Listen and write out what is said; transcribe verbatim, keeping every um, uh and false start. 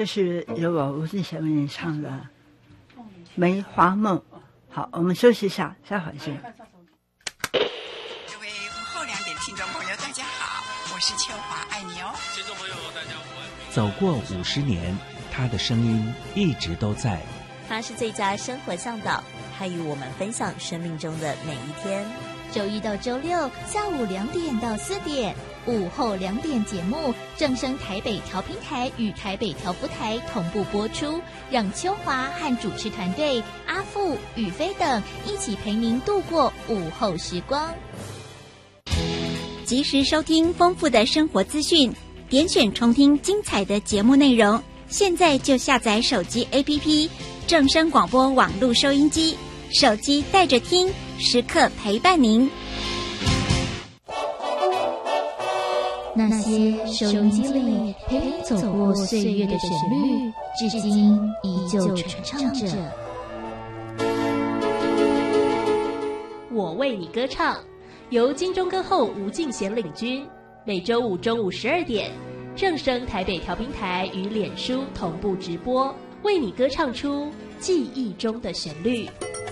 是由我吴俊贤为你唱的《梅花梦》。好，我们休息一下，待会儿见。 各位午后两点听众朋友，大家好，我是秋华，爱你哦。 听众朋友，大家午安。 走过五十年，他的声音一直都在。 他是最佳生活向导，他与我们分享生命中的每一天。 周一到周六下午两点到四点，午后两点节目正声台北调频台与台北调福台同步播出，让秋华和主持团队阿富、宇飞等一起陪您度过午后时光。 及时收听丰富的生活资讯，点选重听精彩的节目内容。现在就下载手机 A P P 正声广播网络收音机，手机带着听，时刻陪伴您。 那些收音机里陪你走过岁月的旋律，至今依旧传唱着。 我为你歌唱，由金钟歌后吴敬贤领军，每周五中午十二点，正声台北调频台与脸书同步直播，为你歌唱出记忆中的旋律。